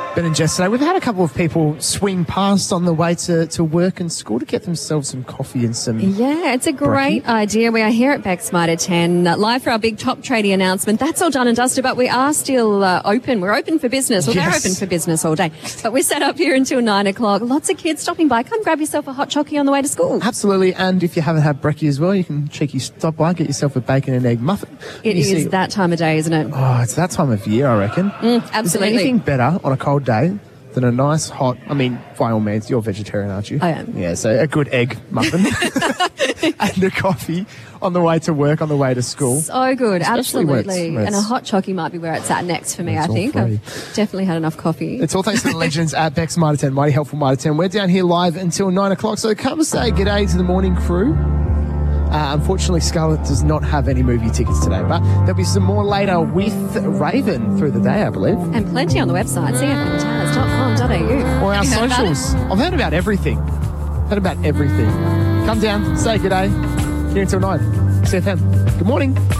Ben and Jess today. We've had a couple of people swing past on the way to work and school to get themselves some coffee and some... Yeah, it's a great idea. We are here at Beck's Mitre 10, live for our big top tradie announcement. That's all done and dusted, but we are still open. We're open for business. Well, they're open for business all day. But we're set up here until 9 o'clock. Lots of kids stopping by. Come grab yourself a hot chockey on the way to school. Absolutely. And if you haven't had brekkie as well, you can cheeky stop by, get yourself a bacon and egg muffin. It is that time of day, isn't it? Oh, it's that time of year, I reckon. Absolutely. Is there anything better on a cold day than a nice hot, I mean, by all means, you're vegetarian, aren't you? I am. Yeah, so a good egg muffin and a coffee on the way to work, on the way to school. So good, especially absolutely. And a hot chockey might be where it's at next for me, I think. I've definitely had enough coffee. It's all thanks to the legends at Beck's Mitre 10, Mighty Helpful Mitre 10. We're down here live until 9 o'clock, so come say g'day to the morning crew. Unfortunately, Scarlett does not have any movie tickets today, but there'll be some more later with Raven through the day, I believe. And plenty on the website, cfntowers.com.au. Or our socials. I've heard about everything. Come down, say g'day. Here until 9. CFM. Good morning.